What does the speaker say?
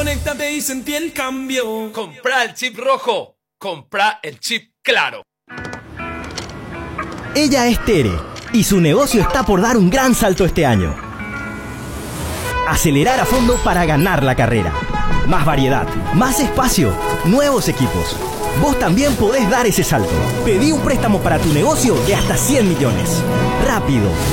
conéctate y sentí el cambio. Compra el chip rojo. Compra el chip claro. Ella es Tere y su negocio está por dar un gran salto este año. Acelerar a fondo para ganar la carrera. Más variedad, más espacio, nuevos equipos. Vos también podés dar ese salto. Pedí un préstamo para tu negocio de hasta 100 millones. Rápido,